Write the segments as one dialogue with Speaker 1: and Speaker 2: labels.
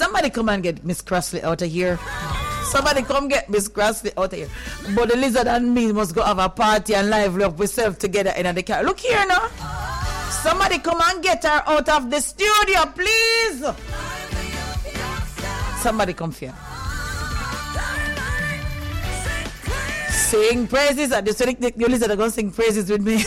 Speaker 1: Somebody come and get Miss Crossley out of here. Somebody come get Miss Crossley out of here. But the lizard and me must go have a party and lively up ourselves together in the car. Look here now. Somebody come and get her out of the studio, please. Somebody come here. Sing praises. I just think you lizard are going to sing praises with me.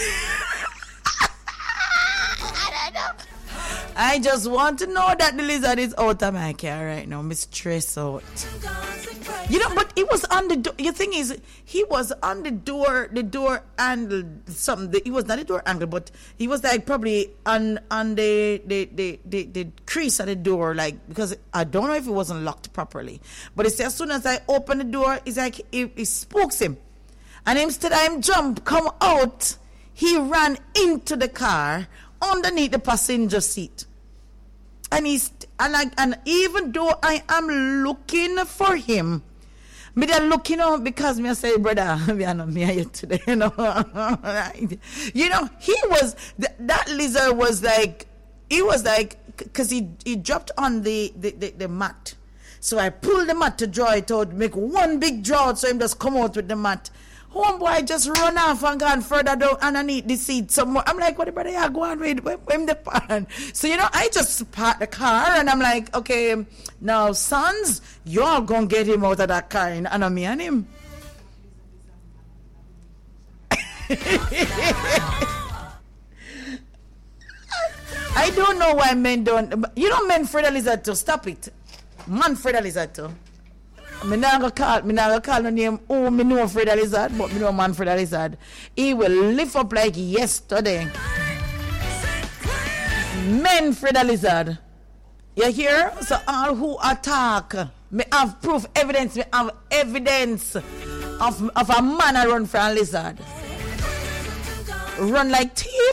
Speaker 1: I just want to know that the lizard is out of my car right now. I'm stressed out. You know, but it was on the door. The thing is, he was on the door handle, something. He was not the door handle, but he was like probably on the crease of the door, like, because I don't know if it wasn't locked properly. But it's as soon as I open the door, it's like it spooks him. And instead of him jump, come out, he ran into the car underneath the passenger seat. And and even though I am looking for him, me there looking out because me I say, brother, me and you today, you know. You know, he was that lizard was like, he was like, because he dropped on the mat. So I pulled the mat to draw it out, make one big draw, so him just come out with the mat. Homeboy just run off and gone further down underneath the seat somewhere. I'm like, what brother you going with? When the pan? So, you know, I just parked the car and I'm like, okay, now, sons, you're going to get him out of that car and I me and him. I don't know why men don't. You know, men afraid of lizard to stop it. Man afraid of lizard to. Me not call no name. Oh, me know afraid of lizard, but me know man afraid of lizard. He will lift up like yesterday. Men afraid of lizard. You hear? So all who attack, me have proof, evidence. Me have evidence of a man a run from a lizard. Run like thief.